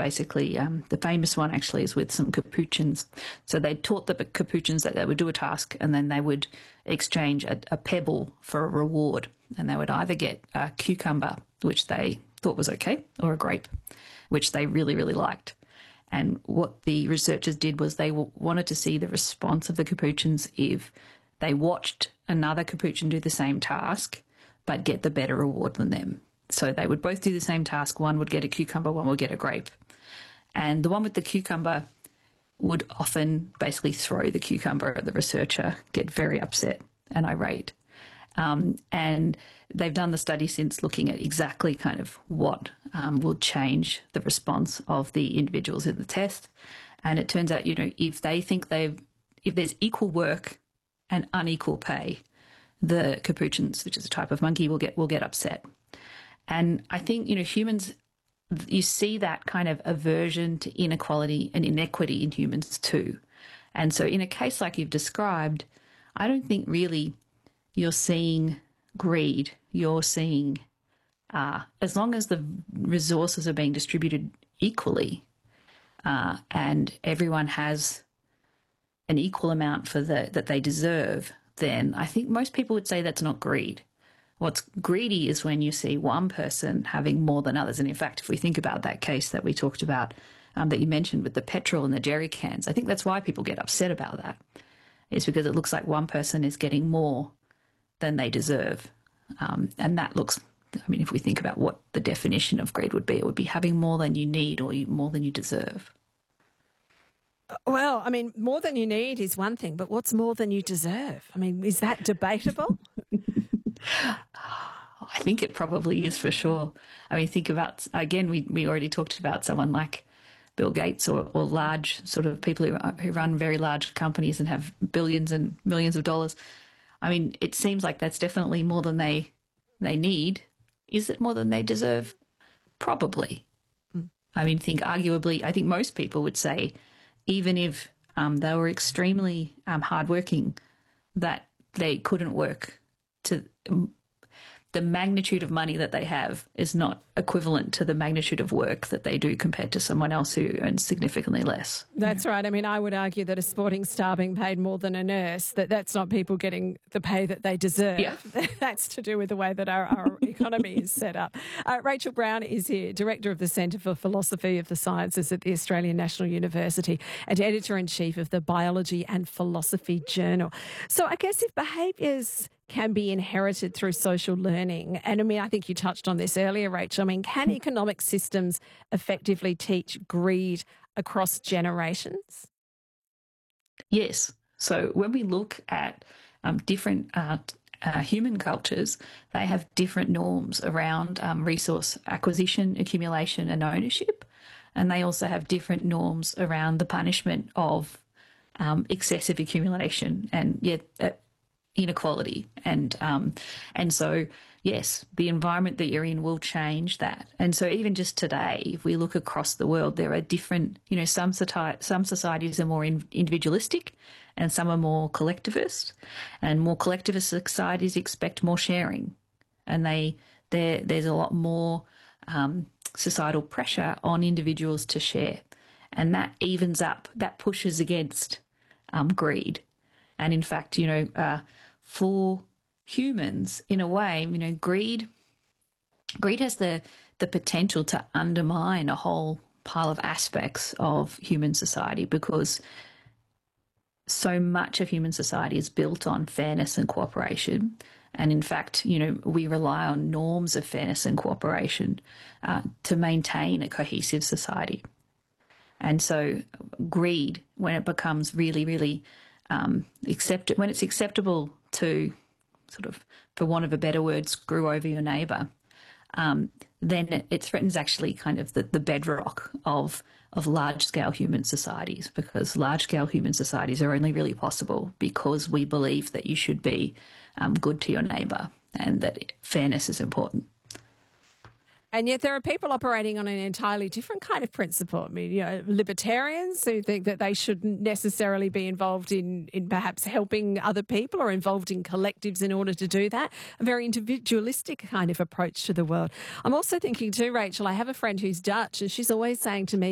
basically. The famous one actually is with some Capuchins. So they taught the Capuchins that they would do a task and then they would exchange a pebble for a reward. And they would either get a cucumber, which they thought was okay, or a grape, which they really, really liked. And what the researchers did was they wanted to see the response of the Capuchins if they watched another Capuchin do the same task but get the better reward than them. So they would both do the same task. One would get a cucumber, one would get a grape. And the one with the cucumber would often basically throw the cucumber at the researcher, get very upset and irate. And they've done the study since looking at exactly kind of what will change the response of the individuals in the test. And it turns out, if they think if there's equal work and unequal pay, the Capuchins, which is a type of monkey, will get upset. And I think, humans, you see that kind of aversion to inequality and inequity in humans too. And so in a case like you've described, I don't think really you're seeing greed. You're seeing, as long as the resources are being distributed equally and everyone has an equal amount that they deserve, then I think most people would say that's not greed. What's greedy is when you see one person having more than others. And in fact, if we think about that case that we talked about, that you mentioned with the petrol and the jerry cans, I think that's why people get upset about that. It's because it looks like one person is getting more than they deserve. And that looks, if we think about what the definition of greed would be, it would be having more than you need or more than you deserve. Well, more than you need is one thing, but what's more than you deserve? Is that debatable? I think it probably is for sure. Think about, again, we already talked about someone like Bill Gates or large sort of people who run very large companies and have billions and millions of dollars. It seems like that's definitely more than they need. Is it more than they deserve? Probably. I think most people would say, even if they were extremely hardworking, that they couldn't work to the magnitude of money that they have is not equivalent to the magnitude of work that they do compared to someone else who earns significantly less. That's right. I would argue that a sporting star being paid more than a nurse, that's not people getting the pay that they deserve. Yeah. That's to do with the way that our economy is set up. Rachel Brown is here, Director of the Centre for Philosophy of the Sciences at the Australian National University and Editor-in-Chief of the Biology and Philosophy Journal. So I guess if behaviours can be inherited through social learning. And I think you touched on this earlier, Rachel. Can economic systems effectively teach greed across generations? Yes. So when we look at different human cultures, they have different norms around resource acquisition, accumulation and ownership. And they also have different norms around the punishment of excessive accumulation and inequality. And so, yes, the environment that you're in will change that. And so even just today, if we look across the world, there are different, some societies are more individualistic and some are more collectivist. And more collectivist societies expect more sharing. And there's a lot more societal pressure on individuals to share. And that evens up, that pushes against greed. And in fact, for humans, in a way, greed has the potential to undermine a whole pile of aspects of human society because so much of human society is built on fairness and cooperation. And in fact, we rely on norms of fairness and cooperation to maintain a cohesive society. And so greed, when it becomes really, really when it's acceptable to sort of, for want of a better word, screw over your neighbour, then it threatens actually kind of the bedrock of large-scale human societies, because large-scale human societies are only really possible because we believe that you should be good to your neighbour and that fairness is important. And yet there are people operating on an entirely different kind of principle. Libertarians who think that they shouldn't necessarily be involved in perhaps helping other people or involved in collectives in order to do that. A very individualistic kind of approach to the world. I'm also thinking too, Rachel, I have a friend who's Dutch and she's always saying to me